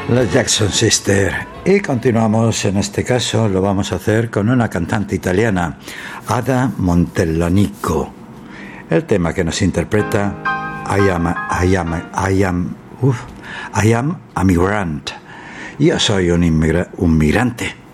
Las Jackson Sisters. Y continuamos, en este caso lo vamos a hacer con una cantante italiana, Ada Montellanico. El tema que nos interpreta, I am a migrant. Yo soy un migrante.